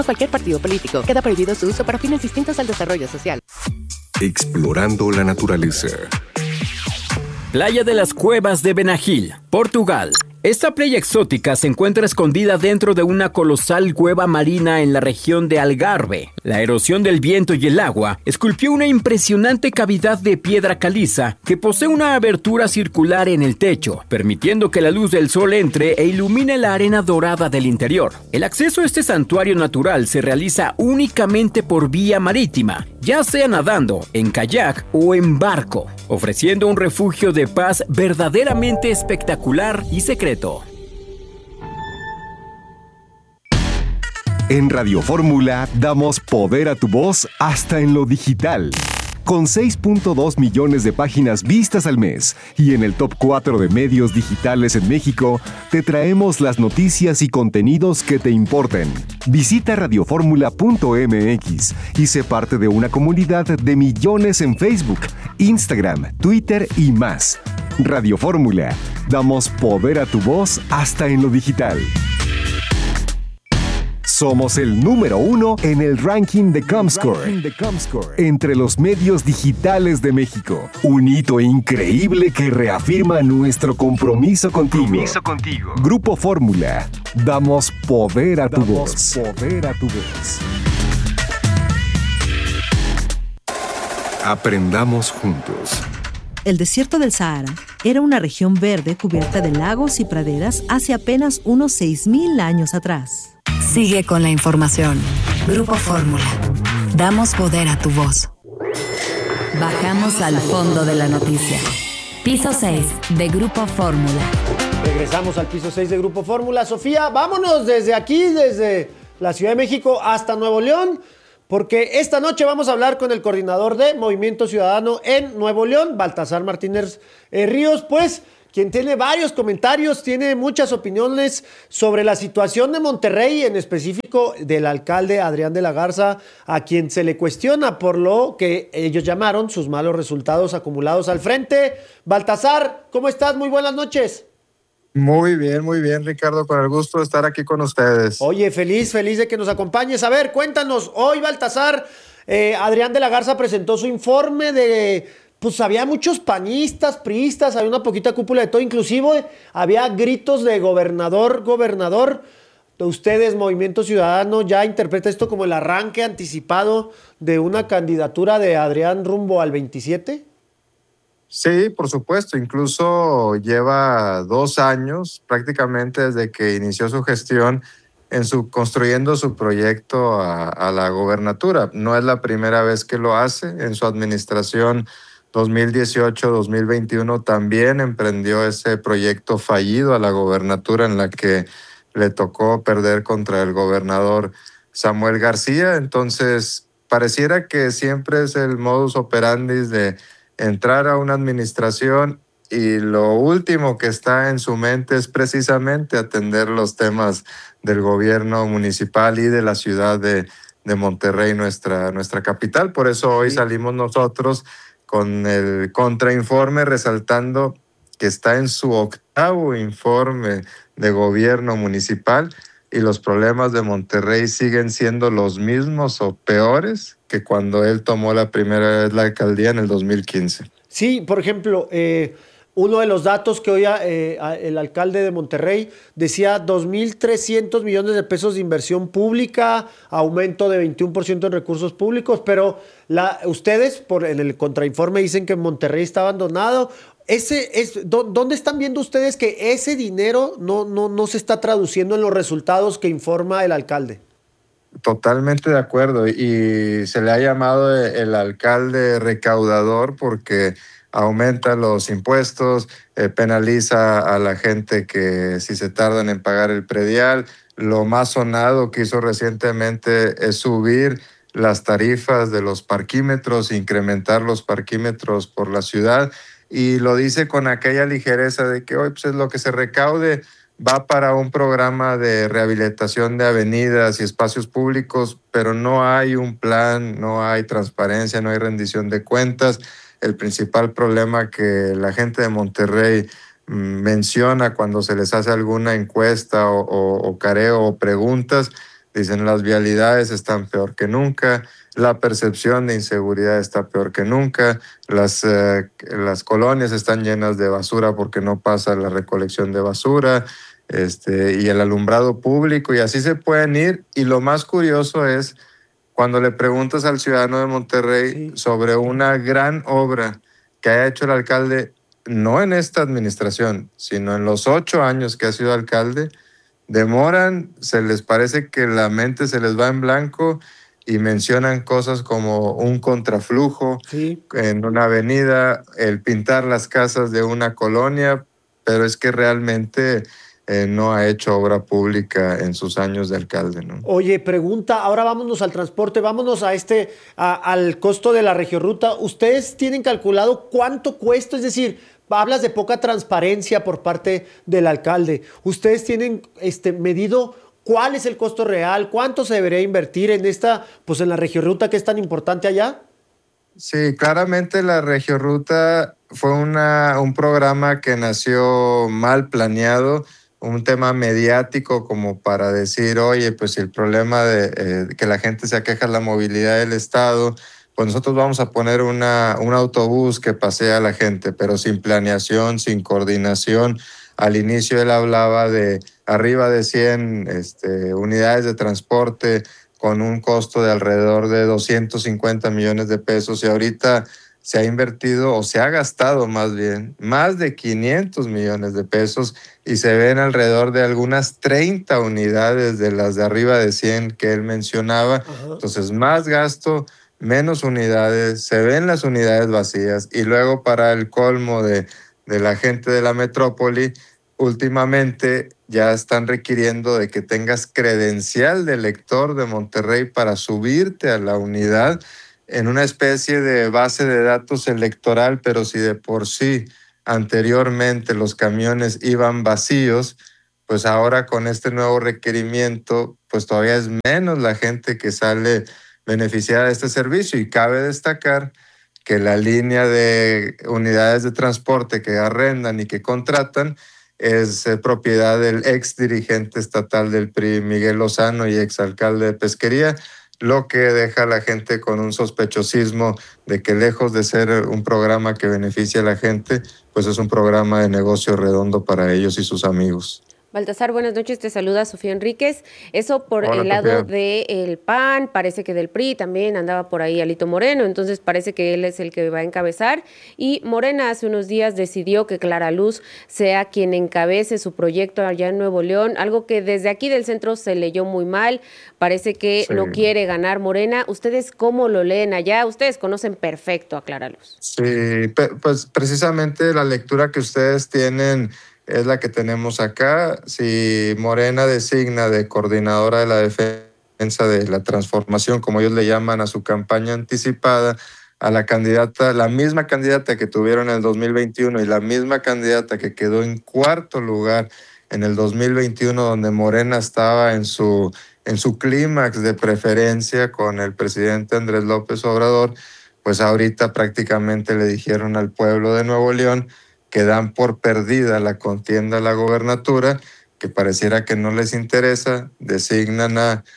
cualquier partido político. Queda prohibido su uso para fines distintos al desarrollo social. Explorando la naturaleza. Playa de las Cuevas de Benagil, Portugal. Esta playa exótica se encuentra escondida dentro de una colosal cueva marina en la región de Algarve. La erosión del viento y el agua esculpió una impresionante cavidad de piedra caliza que posee una abertura circular en el techo, permitiendo que la luz del sol entre e ilumine la arena dorada del interior. El acceso a este santuario natural se realiza únicamente por vía marítima, ya sea nadando, en kayak o en barco, ofreciendo un refugio de paz verdaderamente espectacular y secreto. En Radio Fórmula damos poder a tu voz hasta en lo digital. Con 6.2 millones de páginas vistas al mes y en el top 4 de medios digitales en México, te traemos las noticias y contenidos que te importen. Visita radioformula.mx y sé parte de una comunidad de millones en Facebook, Instagram, Twitter y más. Radio Fórmula. Damos poder a tu voz hasta en lo digital. Somos el número 1 en el ranking de Comscore entre los medios digitales de México. Un hito increíble que reafirma nuestro compromiso contigo. Grupo Fórmula. Damos poder a tu voz. Aprendamos juntos. El desierto del Sahara era una región verde cubierta de lagos y praderas hace apenas unos 6.000 años atrás. Sigue con la información. Grupo Fórmula. Damos poder a tu voz. Bajamos al fondo de la noticia. Piso 6 de Grupo Fórmula. Regresamos al piso 6 de Grupo Fórmula. Sofía, vámonos desde aquí, desde la Ciudad de México hasta Nuevo León, porque esta noche vamos a hablar con el coordinador de Movimiento Ciudadano en Nuevo León, Baltasar Martínez Ríos, pues, quien tiene varios comentarios, tiene muchas opiniones sobre la situación de Monterrey, en específico del alcalde Adrián de la Garza, a quien se le cuestiona por lo que ellos llamaron sus malos resultados acumulados al frente. Baltasar, ¿cómo estás? Muy buenas noches. Muy bien, Ricardo, con el gusto de estar aquí con ustedes. Oye, feliz de que nos acompañes. A ver, cuéntanos, hoy Baltasar, Adrián de la Garza presentó su informe de... Pues había muchos panistas, priistas, había una poquita cúpula de todo, inclusive había gritos de gobernador. Ustedes, Movimiento Ciudadano, ¿ya interpreta esto como el arranque anticipado de una candidatura de Adrián rumbo al 27? Sí, por supuesto, incluso lleva 2 años prácticamente desde que inició su gestión construyendo su proyecto a la gobernatura. No es la primera vez que lo hace. En su administración 2018-2021 también emprendió ese proyecto fallido a la gobernatura en la que le tocó perder contra el gobernador Samuel García. Entonces, pareciera que siempre es el modus operandi de entrar a una administración y lo último que está en su mente es precisamente atender los temas del gobierno municipal y de la ciudad de Monterrey, nuestra capital. Por eso hoy salimos nosotros con el contrainforme resaltando que está en su 8º informe de gobierno municipal y los problemas de Monterrey siguen siendo los mismos o peores que cuando él tomó la primera vez la alcaldía en el 2015. Sí, por ejemplo, uno de los datos que hoy el alcalde de Monterrey decía 2.300 millones de pesos de inversión pública, aumento de 21% en recursos públicos, pero ustedes en el contrainforme dicen que Monterrey está abandonado. ¿Dónde están viendo ustedes que ese dinero no se está traduciendo en los resultados que informa el alcalde? Totalmente de acuerdo, y se le ha llamado el alcalde recaudador porque aumenta los impuestos, penaliza a la gente que si se tardan en pagar el predial. Lo más sonado que hizo recientemente es subir las tarifas de los parquímetros, incrementar los parquímetros por la ciudad, y lo dice con aquella ligereza de que hoy pues es lo que se recaude va para un programa de rehabilitación de avenidas y espacios públicos, pero no hay un plan, no hay transparencia, no hay rendición de cuentas. El principal problema que la gente de Monterrey menciona cuando se les hace alguna encuesta o careo o preguntas Dicen las vialidades están peor que nunca, la percepción de inseguridad está peor que nunca, las colonias están llenas de basura porque no pasa la recolección de basura, y el alumbrado público, y así se pueden ir. Y lo más curioso es cuando le preguntas al ciudadano de Monterrey sobre una gran obra que haya hecho el alcalde, no en esta administración, sino en los 8 años que ha sido alcalde, demoran, se les parece que la mente se les va en blanco y mencionan cosas como un contraflujo en una avenida, el pintar las casas de una colonia, pero es que realmente no ha hecho obra pública en sus años de alcalde, ¿no? Oye, pregunta, ahora vámonos al transporte, vámonos al costo de la regiorruta. ¿Ustedes tienen calculado cuánto cuesta? Es decir, hablas de poca transparencia por parte del alcalde. ¿Ustedes tienen medido cuál es el costo real? ¿Cuánto se debería invertir en en la regiorruta que es tan importante allá? Sí, claramente la regiorruta fue un programa que nació mal planeado, un tema mediático como para decir, oye, pues si el problema de que la gente se aqueja de la movilidad del Estado, pues nosotros vamos a poner un autobús que pasea a la gente, pero sin planeación, sin coordinación. Al inicio él hablaba de arriba de 100 unidades de transporte con un costo de alrededor de 250 millones de pesos, y ahorita se ha invertido, o se ha gastado más bien, más de 500 millones de pesos, y se ven alrededor de algunas 30 unidades de las de arriba de 100 que él mencionaba. Ajá. Entonces, más gasto, menos unidades, se ven las unidades vacías, y luego para el colmo de la gente de la metrópoli, últimamente ya están requiriendo de que tengas credencial de elector de Monterrey para subirte a la unidad, en una especie de base de datos electoral, pero si de por sí anteriormente los camiones iban vacíos, pues ahora con este nuevo requerimiento, pues todavía es menos la gente que sale beneficiada de este servicio. Y cabe destacar que la línea de unidades de transporte que arrendan y que contratan es propiedad del ex dirigente estatal del PRI, Miguel Lozano, y exalcalde de Pesquería, lo que deja a la gente con un sospechosismo de que, lejos de ser un programa que beneficia a la gente, pues es un programa de negocio redondo para ellos y sus amigos. Baltasar, buenas noches, te saluda Sofía Enríquez. Eso por el lado del PAN, parece que del PRI también andaba por ahí Alito Moreno, entonces parece que él es el que va a encabezar. Y Morena hace unos días decidió que Clara Luz sea quien encabece su proyecto allá en Nuevo León, algo que desde aquí del centro se leyó muy mal, parece que no quiere ganar Morena. ¿Ustedes cómo lo leen allá? Ustedes conocen perfecto a Clara Luz. Sí, pues precisamente la lectura que ustedes tienen es la que tenemos acá. Si Morena designa de coordinadora de la defensa de la transformación, como ellos le llaman a su campaña anticipada, a la candidata, la misma candidata que tuvieron en el 2021 y la misma candidata que quedó en 4º lugar en el 2021, donde Morena estaba en su clímax de preferencia con el presidente Andrés López Obrador, pues ahorita prácticamente le dijeron al pueblo de Nuevo León que dan por perdida la contienda a la gobernatura, que pareciera que no les interesa, designan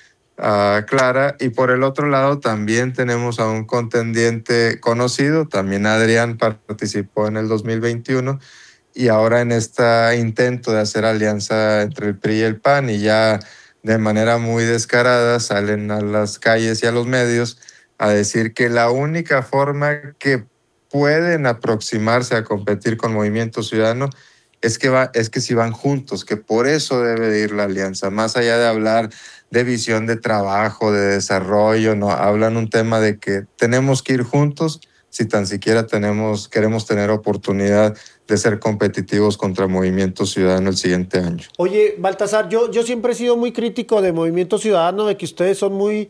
a Clara. Y por el otro lado también tenemos a un contendiente conocido, también Adrián participó en el 2021, y ahora en este intento de hacer alianza entre el PRI y el PAN, y ya de manera muy descarada salen a las calles y a los medios a decir que la única forma que pueden aproximarse a competir con Movimiento Ciudadano es que si van juntos, que por eso debe de ir la alianza, más allá de hablar de visión de trabajo, de desarrollo, no, hablan un tema de que tenemos que ir juntos si tan siquiera queremos tener oportunidad de ser competitivos contra Movimiento Ciudadano el siguiente año. Oye, Baltasar, yo siempre he sido muy crítico de Movimiento Ciudadano, de que ustedes son muy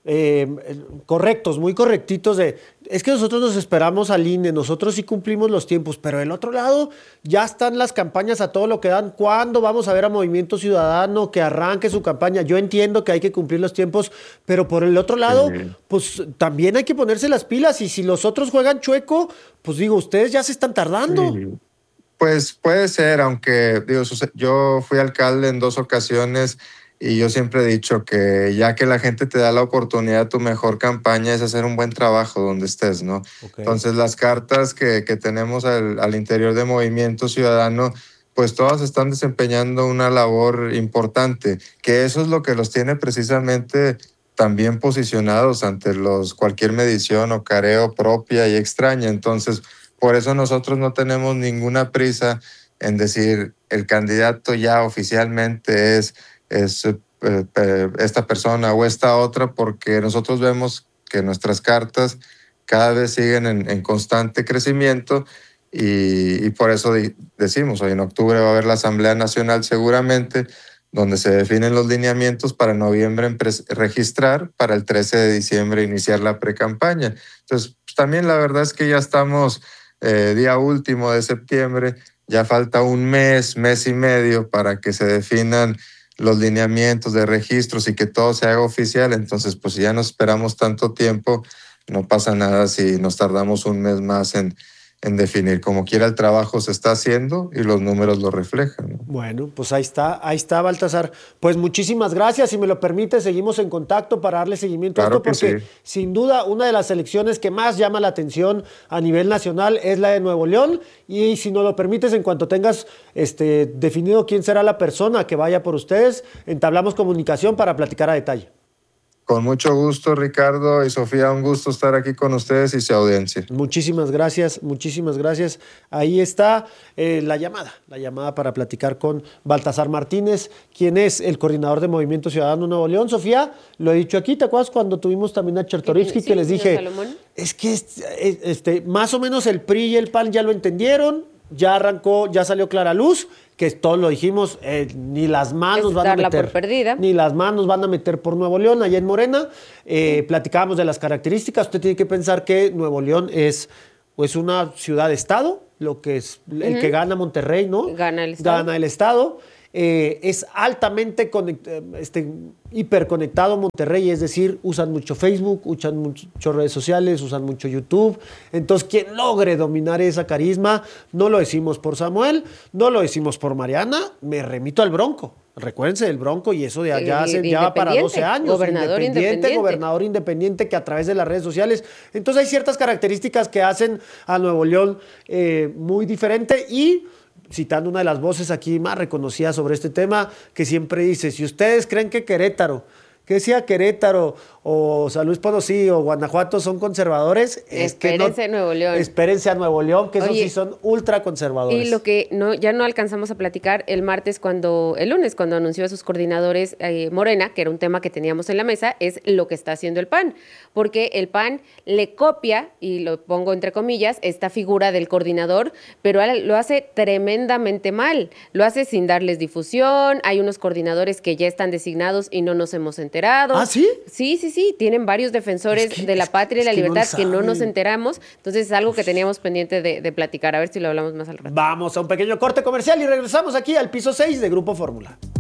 correctos, muy correctitos es que nosotros nos esperamos al INE, nosotros sí cumplimos los tiempos, pero del otro lado ya están las campañas a todo lo que dan. ¿Cuándo vamos a ver a Movimiento Ciudadano que arranque su campaña? Yo entiendo que hay que cumplir los tiempos, pero por el otro lado, pues también hay que ponerse las pilas, y si los otros juegan chueco, pues digo, ustedes ya se están tardando. Sí. Pues puede ser, aunque digo, yo fui alcalde en 2 ocasiones Y yo siempre he dicho que ya que la gente te da la oportunidad, tu mejor campaña es hacer un buen trabajo donde estés, ¿no? Okay. Entonces, las cartas que tenemos al interior de Movimiento Ciudadano, pues todas están desempeñando una labor importante, que eso es lo que los tiene precisamente también posicionados ante cualquier medición o careo propia y extraña. Entonces, por eso nosotros no tenemos ninguna prisa en decir el candidato ya oficialmente es esta persona o esta otra, porque nosotros vemos que nuestras cartas cada vez siguen en constante crecimiento y por eso decimos, hoy en octubre va a haber la Asamblea Nacional seguramente, donde se definen los lineamientos para noviembre registrar, para el 13 de diciembre iniciar la precampaña. Entonces, pues, también la verdad es que ya estamos día último de septiembre, ya falta un mes y medio para que se definan los lineamientos de registros y que todo se haga oficial. Entonces, pues si ya no esperamos tanto tiempo, no pasa nada si nos tardamos un mes más en definir. Como quiera, el trabajo se está haciendo y los números lo reflejan, ¿no? Bueno, pues ahí está, Baltasar. Pues muchísimas gracias. Si me lo permite, seguimos en contacto para darle seguimiento Claro a esto, porque sí. Sin duda una de las elecciones que más llama la atención a nivel nacional es la de Nuevo León. Y si nos lo permites, en cuanto tengas definido quién será la persona que vaya por ustedes, entablamos comunicación para platicar a detalle. Con mucho gusto, Ricardo y Sofía, un gusto estar aquí con ustedes y su audiencia. Muchísimas gracias, muchísimas gracias. Ahí está la llamada para platicar con Baltasar Martínez, quien es el coordinador de Movimiento Ciudadano Nuevo León. Sofía, lo he dicho aquí, ¿te acuerdas cuando tuvimos también a Chertorivsky, que les dije, es que más o menos el PRI y el PAN ya lo entendieron, ya arrancó, ya salió clara luz, que todos lo dijimos, ni las manos van a meter. Por perdida. Ni las manos van a meter por Nuevo León, allá en Morena. Platicábamos de las características. Usted tiene que pensar que Nuevo León es una ciudad-estado, lo que es el que gana Monterrey, ¿no? Gana el estado. Gana el estado. Es altamente hiperconectado Monterrey, es decir, usan mucho Facebook, usan mucho redes sociales, usan mucho YouTube. Entonces, quien logre dominar esa carisma, no lo decimos por Samuel, no lo decimos por Mariana, me remito al Bronco. Recuérdense del Bronco, y eso de allá ya va para 12 años. Gobernador independiente que a través de las redes sociales. Entonces hay ciertas características que hacen a Nuevo León muy diferente. Y citando una de las voces aquí más reconocidas sobre este tema, que siempre dice, si ustedes creen que Querétaro o San Luis Potosí o Guanajuato son conservadores, espérense a Nuevo León. Espérense a Nuevo León, que esos sí son ultra conservadores. Y lo que ya no alcanzamos a platicar el lunes, cuando anunció a sus coordinadores Morena, que era un tema que teníamos en la mesa, es lo que está haciendo el PAN. Porque el PAN le copia, y lo pongo entre comillas, esta figura del coordinador, pero lo hace tremendamente mal. Lo hace sin darles difusión. Hay unos coordinadores que ya están designados y no nos hemos enterado. ¿Ah, sí? Sí. Tienen varios defensores de la patria y la libertad que no nos enteramos. Entonces es algo que teníamos pendiente de platicar. A ver si lo hablamos más al rato. Vamos a un pequeño corte comercial y regresamos aquí al piso 6 de Grupo Fórmula.